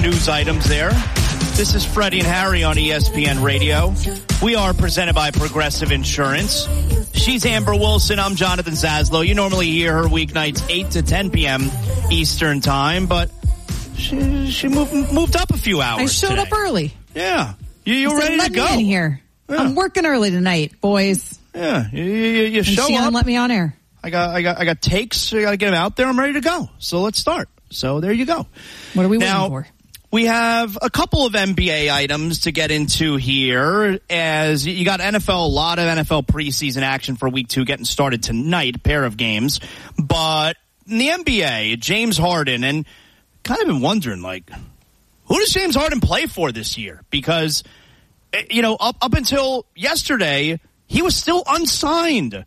news items there. This is Freddie and Harry on ESPN Radio. We are presented by Progressive Insurance. She's Amber Wilson. I'm Jonathan Zaslow. You normally hear her weeknights 8 to 10 p.m. Eastern Time, but she moved up a few hours. I showed today. up early. Yeah. You ready to go? In here. Yeah. I'm working early tonight, boys. Yeah. You show Shannon up. Let me on air. I got takes. I got to get them out there. I'm ready to go. So let's start. So there you go. What are we waiting for? We have a couple of NBA items to get into here, as you got NFL, a lot of NFL preseason action for week 2 getting started tonight, a pair of games. But in the NBA, James Harden, and kind of been wondering, like, who does James Harden play for this year? Because, you know, up until yesterday, he was still unsigned.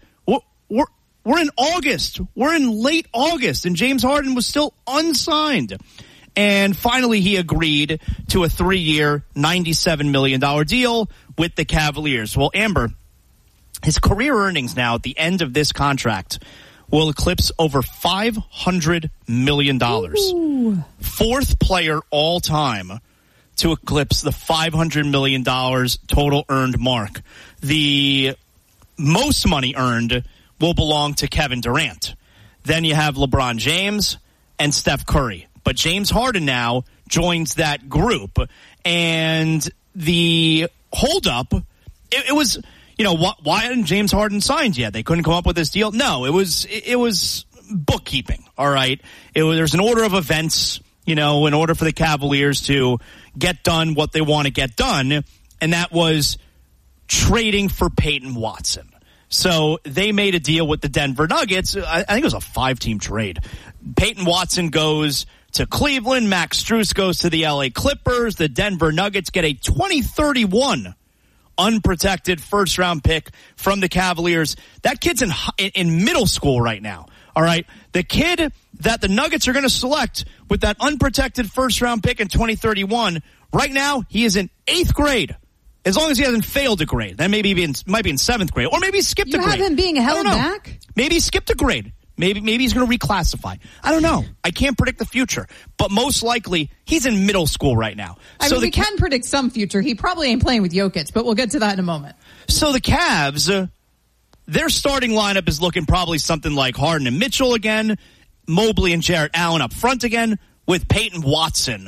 We're in August. We're in late August, and James Harden was still unsigned. And finally, he agreed to a 3-year, $97 million deal with the Cavaliers. Well, Amber, his career earnings now at the end of this contract will eclipse over $500 million. Ooh. Fourth player all time to eclipse the $500 million total earned mark. The most money earned will belong to Kevin Durant. Then you have LeBron James and Steph Curry. But James Harden now joins that group. And the holdup, it was, you know, why hadn't James Harden signed yet? They couldn't come up with this deal? No, it was bookkeeping, all right? There's an order of events, you know, in order for the Cavaliers to get done what they want to get done, and that was trading for Peyton Watson. So they made a deal with the Denver Nuggets. I think it was a 5-team trade. Peyton Watson goes to Cleveland. Max Strus goes to the LA Clippers. The Denver Nuggets get a 2031 unprotected first-round pick from the Cavaliers. That kid's in middle school right now. All right, the kid that the Nuggets are going to select with that unprotected first-round pick in 2031, right now he is in 8th grade. As long as he hasn't failed a grade. Then maybe might be in 7th grade. Or maybe he skipped a grade. You have him being held back? Maybe he skipped a grade. Maybe he's going to reclassify. I don't know. I can't predict the future. But most likely, he's in middle school right now. I mean, we can predict some future. He probably ain't playing with Jokic, but we'll get to that in a moment. So the Cavs, their starting lineup is looking probably something like Harden and Mitchell again, Mobley and Jarrett Allen up front again, with Peyton Watson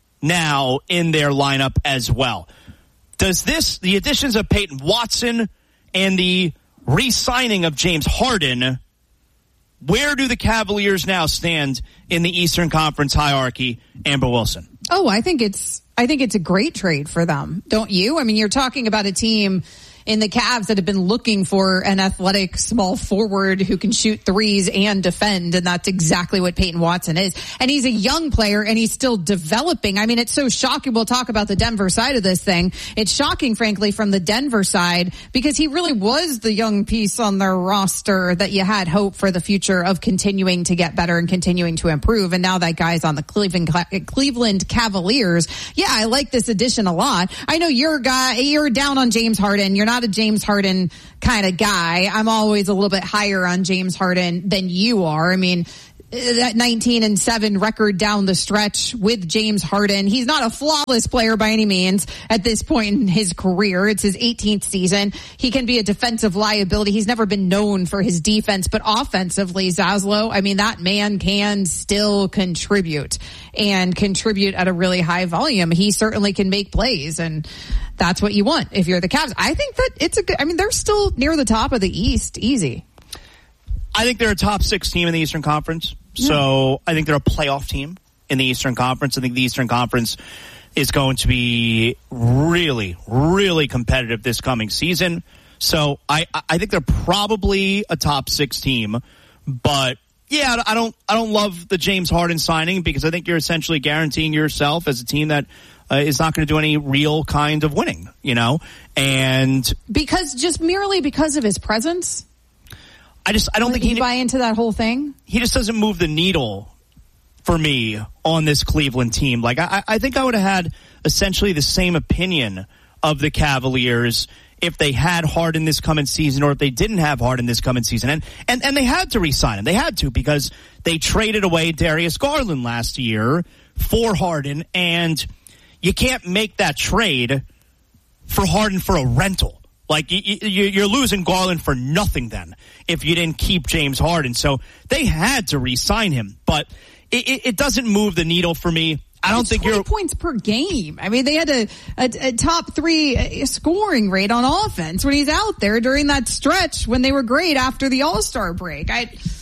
now in their lineup as well. Does the additions of Peyton Watson and the re-signing of James Harden, where do the Cavaliers now stand in the Eastern Conference hierarchy, Amber Wilson? Oh, I think it's a great trade for them. Don't you? I mean, you're talking about a team in the Cavs that have been looking for an athletic small forward who can shoot threes and defend, and that's exactly what Peyton Watson is. And he's a young player, and he's still developing. I mean, it's so shocking. We'll talk about the Denver side of this thing. It's shocking, frankly, from the Denver side, because he really was the young piece on their roster that you had hope for the future of continuing to get better and continuing to improve. And now that guy's on the Cleveland Cavaliers. Yeah, I like this addition a lot. I know you're down on James Harden. You're not a James Harden kind of guy. I'm always a little bit higher on James Harden than you are. I mean, that 19-7 record down the stretch with James Harden. He's not a flawless player by any means at this point in his career. It's his 18th season. He can be a defensive liability. He's never been known for his defense, but offensively, Zaslow, I mean, that man can still contribute and contribute at a really high volume. He certainly can make plays, and that's what you want if you're the Cavs. I think that it's a good, I mean, they're still near the top of the East. Easy. I think they're a top 6 team in the Eastern Conference. So I think they're a playoff team in the Eastern Conference. I think the Eastern Conference is going to be really, really competitive this coming season. So I think they're probably a top 6 team. But yeah, I don't love the James Harden signing, because I think you're essentially guaranteeing yourself as a team that is not going to do any real kind of winning, you know? And merely because of his presence. I don't think he buy into that whole thing. He just doesn't move the needle for me on this Cleveland team. Like, I think I would have had essentially the same opinion of the Cavaliers if they had Harden this coming season, or if they didn't have Harden this coming season. And they had to re-sign him. They had to, because they traded away Darius Garland last year for Harden, and you can't make that trade for Harden for a rental. Like, you're losing Garland for nothing then if you didn't keep James Harden. So they had to re-sign him, but it doesn't move the needle for me. I don't think 20 points per game. I mean, they had a top 3 scoring rate on offense when he's out there during that stretch when they were great after the All-Star break.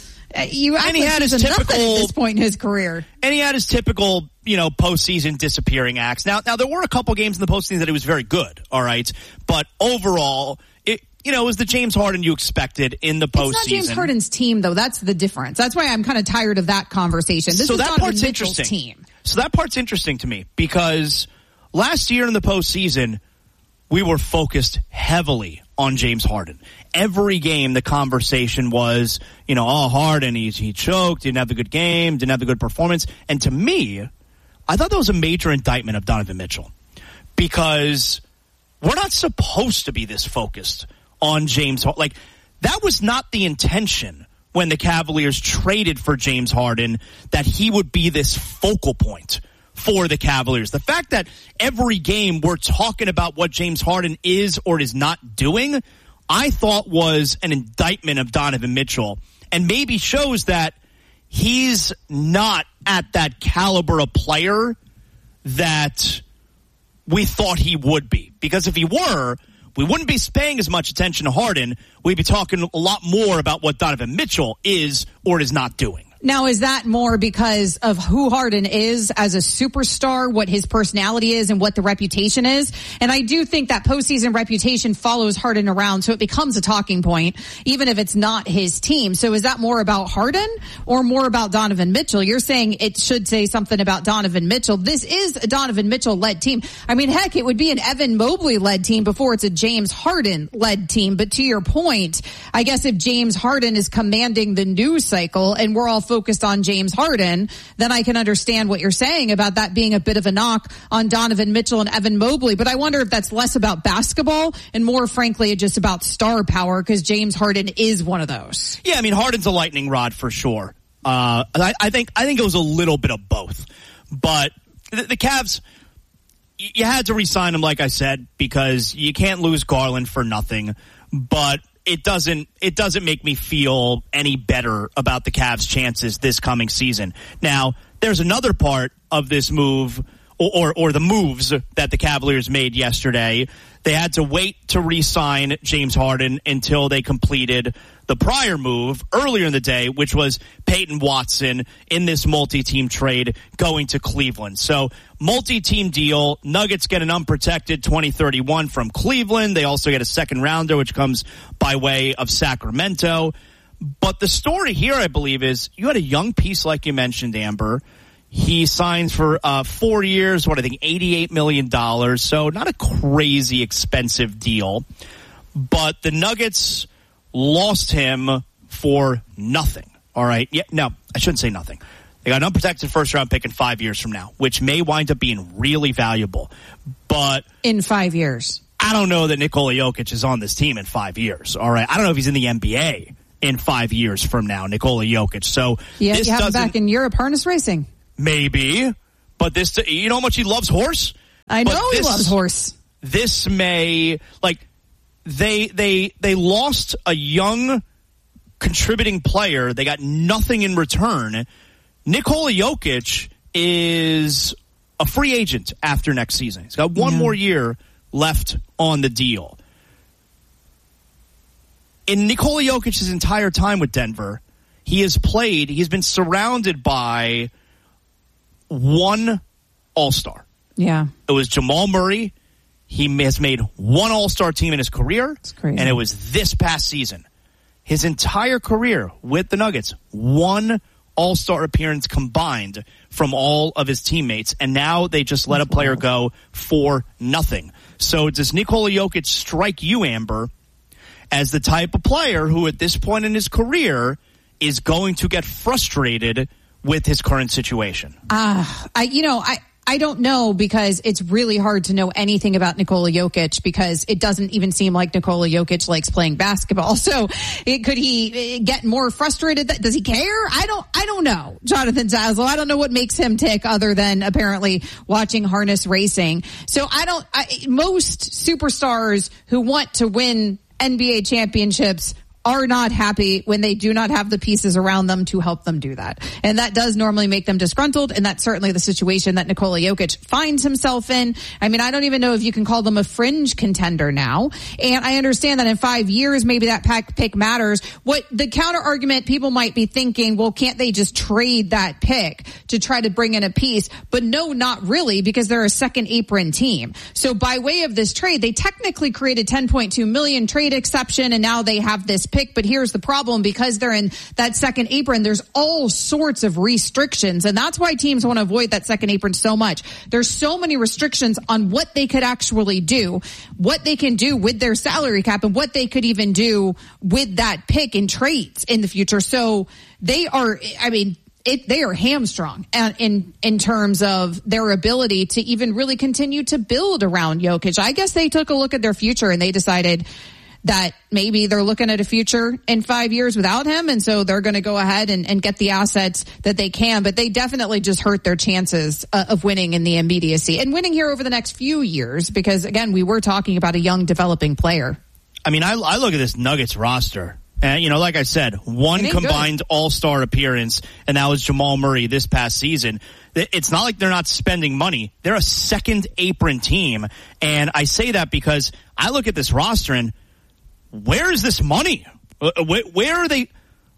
He had his typical at this point in his career, and he had his typical, postseason disappearing acts. Now there were a couple games in the postseason that he was very good. All right, but overall, it was the James Harden you expected in the postseason. It's not James Harden's team, though. That's the difference. That's why I'm kind of tired of that conversation. This is Donovan Mitchell's team. So that part's interesting to me because last year in the postseason, we were focused heavily on James Harden. Every game, the conversation was, Harden, he choked, didn't have a good game, didn't have a good performance. And to me, I thought that was a major indictment of Donovan Mitchell because we're not supposed to be this focused on James Harden. Like, that was not the intention when the Cavaliers traded for James Harden, that he would be this focal point for the Cavaliers. The fact that every game we're talking about what James Harden is or is not doing, I thought was an indictment of Donovan Mitchell and maybe shows that he's not at that caliber of player that we thought he would be. Because if he were, we wouldn't be paying as much attention to Harden. We'd be talking a lot more about what Donovan Mitchell is or is not doing. Now, is that more because of who Harden is as a superstar, what his personality is, and what the reputation is? And I do think that postseason reputation follows Harden around, so it becomes a talking point, even if it's not his team. So is that more about Harden or more about Donovan Mitchell? You're saying it should say something about Donovan Mitchell. This is a Donovan Mitchell-led team. I mean, heck, it would be an Evan Mobley-led team before it's a James Harden-led team. But to your point, I guess if James Harden is commanding the news cycle and we're all focused on James Harden, then I can understand what you're saying about that being a bit of a knock on Donovan Mitchell and Evan Mobley. But I wonder if that's less about basketball and more, frankly, just about star power, because James Harden is one of those. Yeah, I mean, Harden's a lightning rod for sure. I think it was a little bit of both. But the Cavs, you had to re-sign him, like I said, because you can't lose Garland for nothing. But it doesn't make me feel any better about the Cavs' chances this coming season. Now, there's another part of this move, or the moves that the Cavaliers made yesterday. They had to wait to re-sign James Harden until they completed the prior move earlier in the day, which was Peyton Watson in this multi-team trade going to Cleveland. So, multi-team deal. Nuggets get an unprotected 2031 from Cleveland. They also get a second rounder, which comes by way of Sacramento. But the story here, I believe, is you had a young piece, like you mentioned, Amber. He signs for 4 years, $88 million. So not a crazy expensive deal. But the Nuggets lost him for nothing. All right. Yeah, no, I shouldn't say nothing. They got an unprotected first-round pick in 5 years from now, which may wind up being really valuable. But in 5 years, I don't know that Nikola Jokic is on this team in 5 years. All right. I don't know if he's in the NBA in 5 years from now, Nikola Jokic. So yeah, you have him back in Europe harness racing. Maybe, but this, you know how much he loves horse? I know he loves horse. This may, they lost a young contributing player. They got nothing in return. Nikola Jokic is a free agent after next season. He's got one more year left on the deal. In Nikola Jokic's entire time with Denver, he's been surrounded by one All-Star. Yeah. It was Jamal Murray. He has made one All-Star team in his career. That's crazy. And it was this past season. His entire career with the Nuggets, one All-Star appearance combined from all of his teammates. And now they just let a player go for nothing. So does Nikola Jokic strike you, Amber, as the type of player who at this point in his career is going to get frustrated with his current situation? I I don't know, because it's really hard to know anything about Nikola Jokic, because it doesn't even seem like Nikola Jokic likes playing basketball. So could he get more frustrated? Does he care? I don't know. Jonathan Zaslow, I don't know what makes him tick other than apparently watching harness racing. So most superstars who want to win NBA championships are not happy when they do not have the pieces around them to help them do that. And that does normally make them disgruntled, and that's certainly the situation that Nikola Jokic finds himself in. I mean, I don't even know if you can call them a fringe contender now. And I understand that in 5 years, maybe that pick matters. What the counter argument, people might be thinking, well, can't they just trade that pick to try to bring in a piece? But no, not really, because they're a second apron team. So by way of this trade, they technically created $10.2 million trade exception, and now they have this pick. But here's the problem: because they're in that second apron, there's all sorts of restrictions, and that's why teams want to avoid that second apron so much. There's so many restrictions on what they could actually do, what they can do with their salary cap, and what they could even do with that pick in trades in the future. So they are, they are hamstrung in terms of their ability to even really continue to build around Jokic. I guess they took a look at their future and they decided that maybe they're looking at a future in 5 years without him, and so they're going to go ahead and get the assets that they can. But they definitely just hurt their chances of winning in the immediacy and winning here over the next few years, because, again, we were talking about a young developing player. I mean, I look at this Nuggets roster, and, like I said, one combined all-star appearance, and that was Jamal Murray this past season. It's not like they're not spending money. They're a second apron team, and I say that because I look at this roster and where is this money? Where are they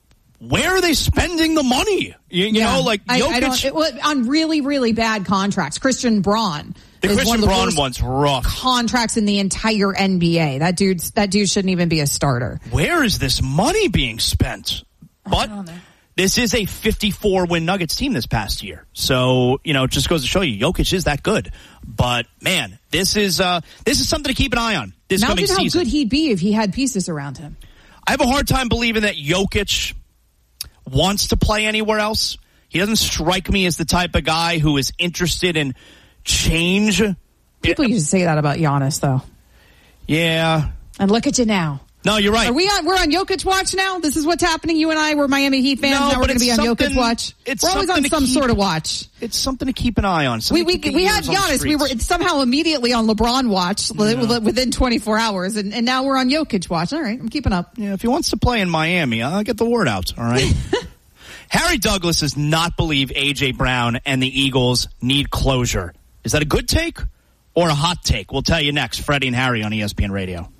spending the money? You know, like Jokic, on really, really bad contracts. Christian Braun. The Christian Braun one's rough. Contracts in the entire NBA. That dude shouldn't even be a starter. Where is this money being spent? But this is a 54-win Nuggets team this past year. So, it just goes to show you, Jokic is that good. But, man, this is something to keep an eye on this coming season. Imagine how good he'd be if he had pieces around him. I have a hard time believing that Jokic wants to play anywhere else. He doesn't strike me as the type of guy who is interested in change. People used to say that about Giannis, though. Yeah. And look at you now. No, you're right. We're on Jokic watch now? This is what's happening? You and I, we're Miami Heat fans. Now we're going to be on Jokic watch. We're always on some sort of watch. It's something to keep an eye on. We had Giannis. We were somehow immediately on LeBron watch within 24 hours, and now we're on Jokic watch. All right, I'm keeping up. Yeah, if he wants to play in Miami, I'll get the word out. All right. Harry Douglas does not believe A.J. Brown and the Eagles need closure. Is that a good take or a hot take? We'll tell you next. Freddie and Harry on ESPN Radio.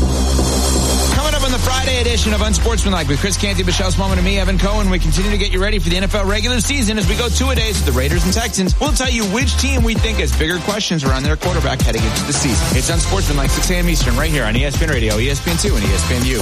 Coming up on the Friday edition of Unsportsmanlike with Chris Canty, Michelle Smallman, and me, Evan Cohen. We continue to get you ready for the NFL regular season as we go 2-a-days with the Raiders and Texans. We'll tell you which team we think has bigger questions around their quarterback heading into the season. It's Unsportsmanlike, 6 a.m. Eastern, right here on ESPN Radio, ESPN2, and ESPNU.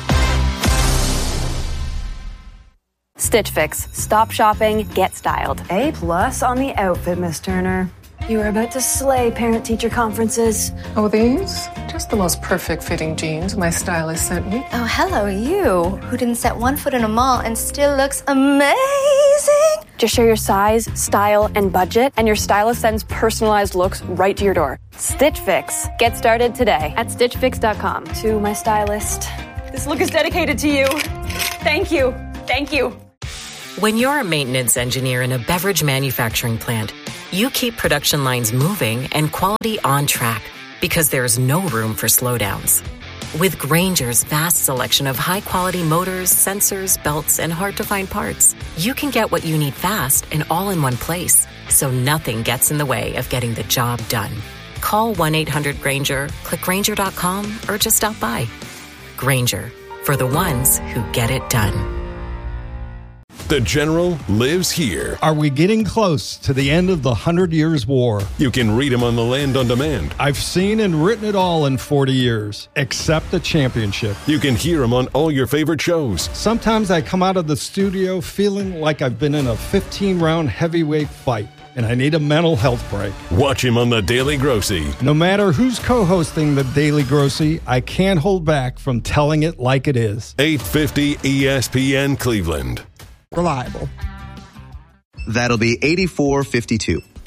Stitch Fix. Stop shopping, get styled. A+ on the outfit, Miss Turner. You are about to slay parent-teacher conferences. Oh, these? Just the most perfect-fitting jeans my stylist sent me. Oh, hello, you, who didn't set one foot in a mall and still looks amazing. Just share your size, style, and budget, and your stylist sends personalized looks right to your door. Stitch Fix. Get started today at StitchFix.com. To my stylist, this look is dedicated to you. Thank you. Thank you. When you're a maintenance engineer in a beverage manufacturing plant, you keep production lines moving and quality on track because there's no room for slowdowns. With Grainger's vast selection of high-quality motors, sensors, belts, and hard-to-find parts, you can get what you need fast and all in one place, so nothing gets in the way of getting the job done. Call 1-800-GRAINGER, click Grainger.com, or just stop by. Grainger, for the ones who get it done. The General lives here. Are we getting close to the end of the 100 Years' War? You can read him on The Land on Demand. I've seen and written it all in 40 years, except the championship. You can hear him on all your favorite shows. Sometimes I come out of the studio feeling like I've been in a 15-round heavyweight fight, and I need a mental health break. Watch him on The Daily Grossy. No matter who's co-hosting The Daily Grossy, I can't hold back from telling it like it is. 850 ESPN Cleveland. Reliable. That'll be 84.52.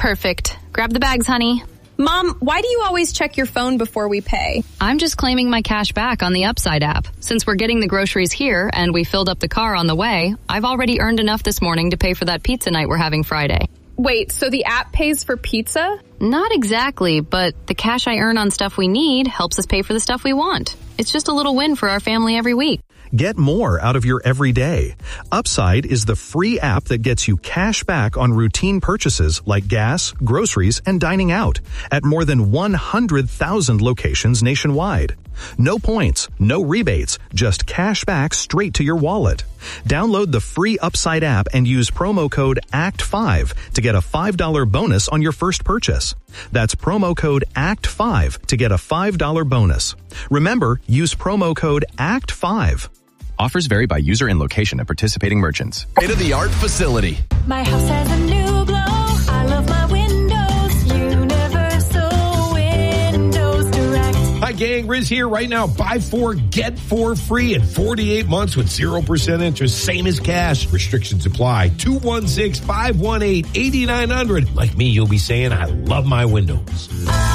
Perfect. Grab the bags, honey. Mom, why do you always check your phone before we pay? I'm just claiming my cash back on the Upside app. Since we're getting the groceries here and we filled up the car on the way, I've already earned enough this morning to pay for that pizza night we're having Friday. Wait, so the app pays for pizza? Not exactly, but the cash I earn on stuff we need helps us pay for the stuff we want. It's just a little win for our family every week. Get more out of your everyday. Upside is the free app that gets you cash back on routine purchases like gas, groceries, and dining out at more than 100,000 locations nationwide. No points, no rebates, just cash back straight to your wallet. Download the free Upside app and use promo code ACT5 to get a $5 bonus on your first purchase. That's promo code ACT5 to get a $5 bonus. Remember, use promo code ACT5. Offers vary by user and location at participating merchants. State-of-the-art facility. My house has a new glow. I love my windows. Universal Windows Direct. Hi, gang. Riz here. Right now, buy 4, get 4 free in 48 months with 0% interest. Same as cash. Restrictions apply. 216-518-8900. Like me, you'll be saying, I love my windows.